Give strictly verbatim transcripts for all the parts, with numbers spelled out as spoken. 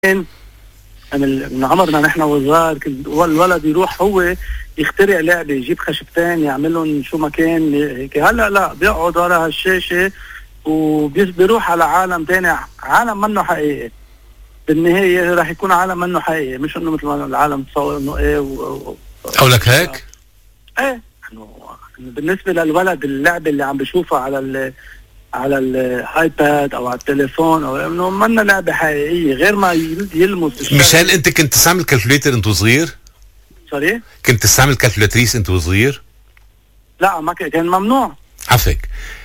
من من عمرنا نحن وصغار الولد يروح هو يخترع لعبه، يجيب خشبتين يعمل لهم شو ما كان هيك. هلا لا، بيقعد ورا هالشاشه وبيروح على عالم تاني، عالم منه حقيقي. بالنهايه راح يكون عالم منه حقيقي، مش انه مثل ما العالم تصور انه ايه و... او لك هيك؟ ايه انه بالنسبه للولد اللعبه اللي عم بشوفها على ال على الايباد او على التليفون او انه منا لعبه حقيقيه غير ما يلمس الشغل. ميشيل، انت كنت تستعمل كالكوليتر انت صغير؟ سوري؟ كنت تستعمل كالكولاتريس انت صغير؟ لا، ما كان ممنوع. عفك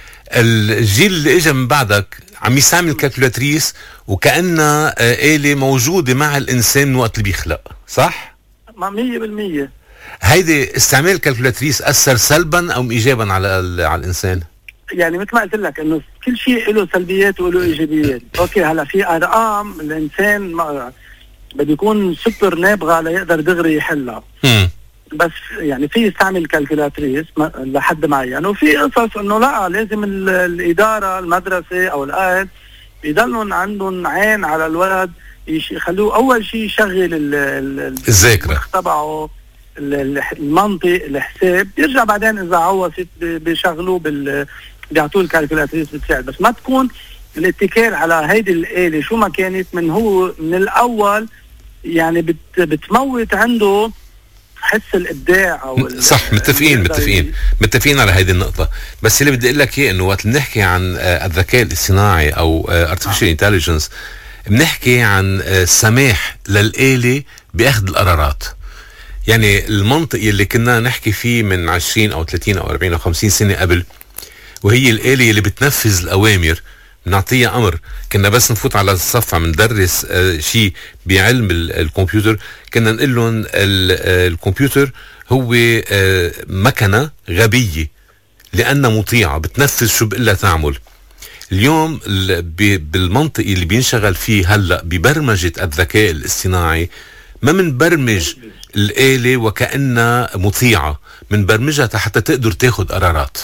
الجيل اللي اجى من بعدك عم يستعمل كالكولاتريس وكأنها آلة موجودة مع الإنسان من وقت اللي بيخلق، صح؟ ما مية بالمية. هيدي استعمال الكالكولاتريس أثر سلبا أو إيجابا على على الإنسان؟ يعني مثل ما قلت لك انه كل شيء له سلبيات وله ايجابيات. اوكي، هلا في ارقام الانسان ما بده يكون سوبر نابغه ليقدر دغري يحلها. امم بس يعني في يستعمل كالكولاتريس لحد معين، وفي قصص انه لا، لازم الاداره المدرسه او الاهل يضلوا عندهم عين على الولد، يخلوه اول شيء يشغل الذاكره تبعه، المنطق، الحساب، يرجع بعدين اذا عوصت بيشغلوه بال بيعطوه الكالكولاتريس بتساعد. بس ما تكون الاتكال على هيدي الآلة شو ما كانت من هو من الاول، يعني بت بتموت عنده حس الابداع او صح. متفقين متفقين متفقين على هذه النقطه. بس اللي بدي اقول لك اياه انه وقت بنحكي عن الذكاء الاصطناعي او artificial intelligence بنحكي عن سماح للآلة باخذ القرارات. يعني المنطق اللي كنا نحكي فيه من عشرين او ثلاثين او أربعين او خمسين سنه قبل، وهي الآلة اللي بتنفذ الأوامر، بنعطيها أمر. كنا بس نفوت على الصف عم ندرس آه شيء بعلم الكمبيوتر، كنا نقول لهم الكمبيوتر هو آه مكنة غبية لأنها مطيعة بتنفذ شو بقلها تعمل. اليوم بالمنطق اللي بينشغل فيه هلأ ببرمجة الذكاء الاصطناعي، ما منبرمج الآلة وكأنها مطيعة، منبرمجها حتى تقدر تاخد قرارات.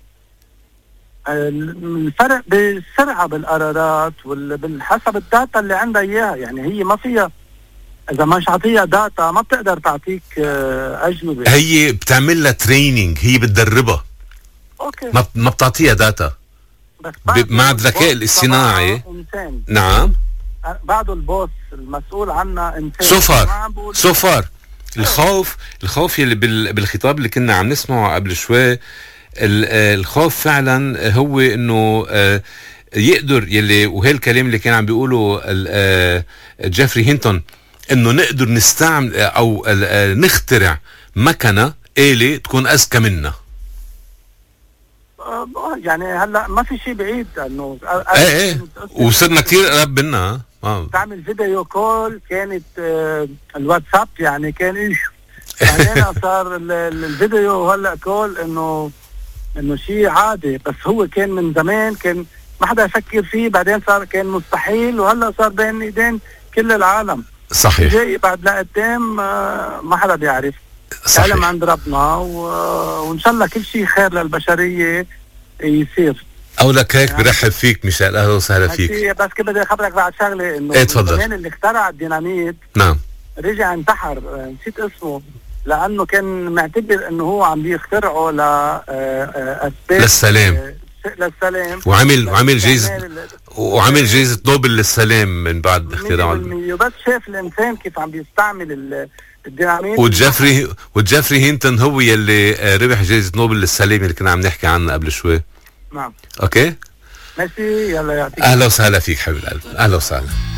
الفرق بالسرعة بالقرارات وبالحسب الداتا اللي عندها إياها. يعني هي ما فيها، إذا مش عطيها داتا ما بتقدر تعطيك أجوبة. هي بتعمل لها تريننج، هي بتدربها. أوكي. ما ما بتعطيها داتا. بس مع الذكاء الاصطناعي إنسان. نعم. بعده البوس المسؤول عنها إنسان. سوفر سوفر الخوف الخوف اللي بالخطاب اللي كنا عم نسمعه قبل شوي، الخوف فعلا هو انه يقدر يلي، وهي الكلام اللي كان عم بيقوله جيفري هينتون، انه نقدر نستعمل او نخترع مكنه آلة تكون اذكى منا. يعني هلا ما في شيء بعيد انه ايه ايه وصرنا كثير قرب منا. اه تعمل فيديو كول، كانت الواتساب يعني كان ايش بعدين صار الفيديو هلا كول انه انه شيء عادي. بس هو كان من زمان كان ما حدا يفكر فيه، بعدين صار كان مستحيل، وهلا صار بين ايدين كل العالم. صحيح. جاي بعد لقدام ما حدا بيعرف. صحيح. العلم عند ربنا و... وان شاء الله كل شيء خير للبشريه يصير. اولك هيك يعني برحب فيك ميشيل، اهلا وسهلا فيك. بس كده بدي اخبرك بعد شغله، انه ايه تفضل. اللي اخترع الديناميت نعم رجع انتحر، نسيت اسمه، لانه كان معتبر انه هو عم بيخترعه ل اسباب للسلام للسلام وعمل وعمل جائزة وعمل جائزة نوبل للسلام من بعد اختراعه. بس شاف الانسان كيف عم بيستعمل الديناميت. وجيفري وجيفري هينتون هو يلي ربح جائزة نوبل للسلام اللي كنا عم نحكي عنها قبل شوي. نعم. اوكي ماشي، يلا يعطيك. اهلا وسهلا فيك حبيب القلب، اهلا وسهلا.